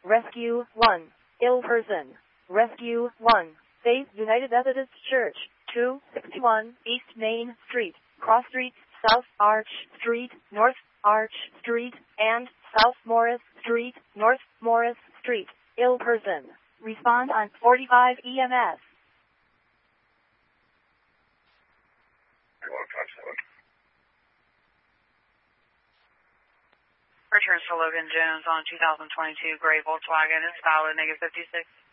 Rescue 1. Ill person. Rescue 1. Faith United Methodist Church, 261 East Main Street, Cross Street, South Arch Street, North Arch Street, and South Morris Street, North Morris Street. Ill person. Respond on 45 EMS. Returns to Logan Jones on 2022 gray Volkswagen. It's valid, -56.